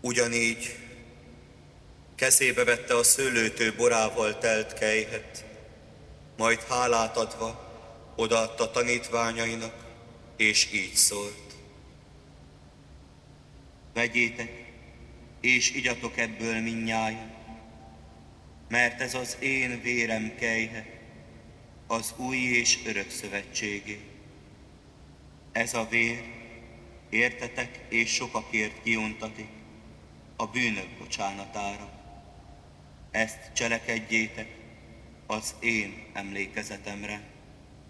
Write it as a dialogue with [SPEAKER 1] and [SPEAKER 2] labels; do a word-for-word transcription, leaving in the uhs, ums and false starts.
[SPEAKER 1] Ugyanígy kezébe vette a szőlőtő borával telt kelyhet, majd hálát adva odaadta tanítványainak, és így szólt. Vegyétek, és igyatok ebből mindnyájan, mert ez az én vérem kelyhe, az új és örök szövetségé. Ez a vér értetek és sokakért kiuntatik a bűnök bocsánatára. Ezt cselekedjétek az én emlékezetemre.